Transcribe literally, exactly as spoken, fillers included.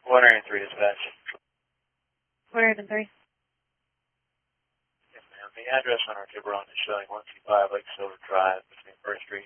one hundred three dispatch. one hundred three. Yes, ma'am. The address on our Tiburon is showing one two five Lake Silver Drive between First Street